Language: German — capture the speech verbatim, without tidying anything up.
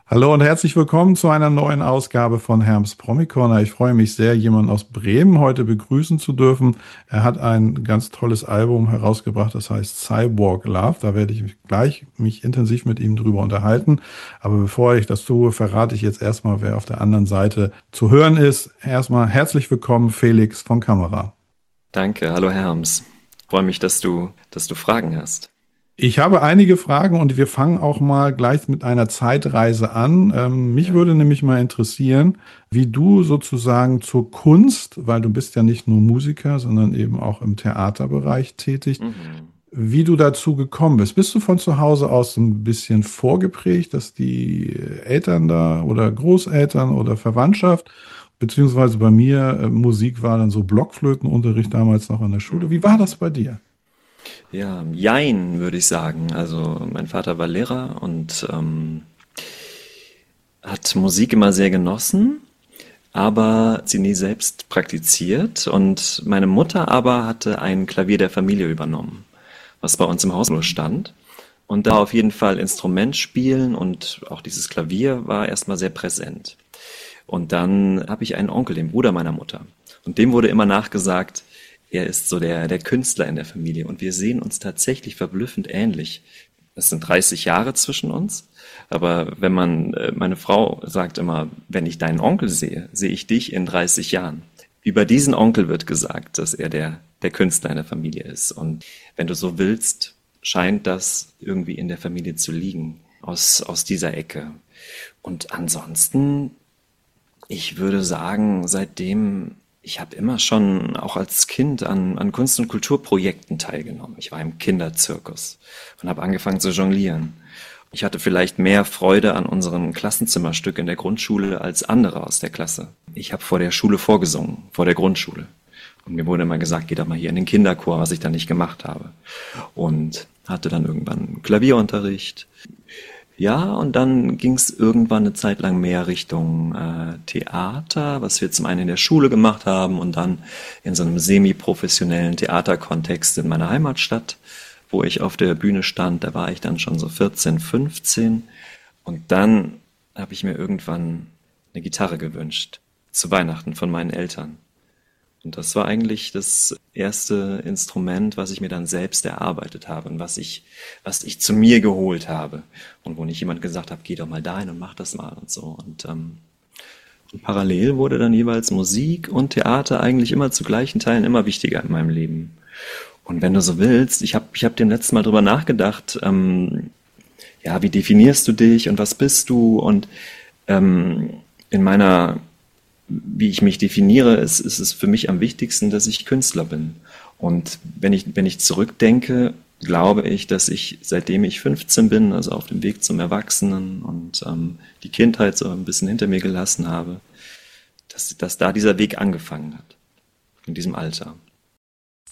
Hallo und herzlich willkommen zu einer neuen Ausgabe von Herms Promi-Corner. Ich freue mich sehr, jemanden aus Bremen heute begrüßen zu dürfen. Er hat ein ganz tolles Album herausgebracht, das heißt Cyborg Love. Da werde ich gleich mich intensiv mit ihm drüber unterhalten. Aber bevor ich das tue, verrate ich jetzt erstmal, wer auf der anderen Seite zu hören ist. Erstmal herzlich willkommen, Felix von Kamera. Danke, hallo Herms. Freue mich, dass du, dass du Fragen hast. Ich habe einige Fragen und wir fangen auch mal gleich mit einer Zeitreise an. Ähm, mich Ja. würde nämlich mal interessieren, wie du sozusagen zur Kunst, weil du bist ja nicht nur Musiker, sondern eben auch im Theaterbereich tätig, Mhm. wie du dazu gekommen bist. Bist du von zu Hause aus so ein bisschen vorgeprägt, dass die Eltern da oder Großeltern oder Verwandtschaft, beziehungsweise bei mir, äh, Musik war dann so Blockflötenunterricht damals noch an der Schule. Wie war das bei dir? Ja, jein, würde ich sagen. Also mein Vater war Lehrer und ähm, hat Musik immer sehr genossen, aber sie nie selbst praktiziert. Und meine Mutter aber hatte ein Klavier der Familie übernommen, was bei uns im Haus nur stand. Und da auf jeden Fall Instrument spielen und auch dieses Klavier war erstmal sehr präsent. Und dann habe ich einen Onkel, den Bruder meiner Mutter. Und dem wurde immer nachgesagt, er ist so der, der Künstler in der Familie. Und wir sehen uns tatsächlich verblüffend ähnlich. Es sind dreißig Jahre zwischen uns. Aber wenn man, äh, meine Frau sagt immer, wenn ich deinen Onkel sehe, sehe ich dich in dreißig Jahren. Über diesen Onkel wird gesagt, dass er der, der Künstler in der Familie ist. Und wenn du so willst, scheint das irgendwie in der Familie zu liegen, aus, aus dieser Ecke. Und ansonsten, ich würde sagen, seitdem, ich habe immer schon auch als Kind an, an Kunst- und Kulturprojekten teilgenommen. Ich war im Kinderzirkus und habe angefangen zu jonglieren. Ich hatte vielleicht mehr Freude an unserem Klassenzimmerstück in der Grundschule als andere aus der Klasse. Ich habe vor der Schule vorgesungen, vor der Grundschule. Und mir wurde immer gesagt, geh doch mal hier in den Kinderchor, was ich dann nicht gemacht habe. Und hatte dann irgendwann Klavierunterricht. Ja, und dann ging es irgendwann eine Zeit lang mehr Richtung äh, Theater, was wir zum einen in der Schule gemacht haben und dann in so einem semi-professionellen Theaterkontext in meiner Heimatstadt, wo ich auf der Bühne stand. Da war ich dann schon so vierzehn, fünfzehn. Und dann habe ich mir irgendwann eine Gitarre gewünscht, zu Weihnachten von meinen Eltern. Und das war eigentlich das erste Instrument, was ich mir dann selbst erarbeitet habe und was ich, was ich zu mir geholt habe. Und wo nicht jemand gesagt hat, geh doch mal dahin und mach das mal und so. Und, ähm, und parallel wurde dann jeweils Musik und Theater eigentlich immer zu gleichen Teilen immer wichtiger in meinem Leben. Und wenn du so willst, ich habe ich hab dem letzten Mal drüber nachgedacht, ähm, ja, wie definierst du dich und was bist du? Und ähm, in meiner wie ich mich definiere, ist, ist es für mich am wichtigsten, dass ich Künstler bin. Und wenn ich, wenn ich zurückdenke, glaube ich, dass ich, seitdem ich fünfzehn bin, also auf dem Weg zum Erwachsenen und ähm, die Kindheit so ein bisschen hinter mir gelassen habe, dass, dass da dieser Weg angefangen hat, in diesem Alter.